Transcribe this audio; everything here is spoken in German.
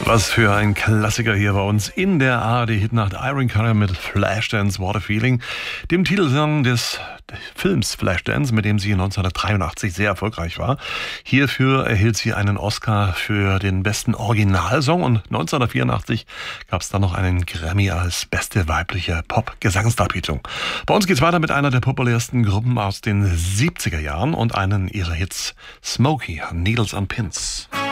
Was für ein Klassiker hier bei uns in der ARD-Hitnacht. Irene Cara mit Flashdance, What a Feeling, dem Titelsong des Films Flashdance, mit dem sie 1983 sehr erfolgreich war. Hierfür erhielt sie einen Oscar für den besten Originalsong und 1984 gab es dann noch einen Grammy als beste weibliche Pop-Gesangsdarbietung. Bei uns geht's weiter mit einer der populärsten Gruppen aus den 70er Jahren und einen ihrer Hits, Smokey, Needles and Pins.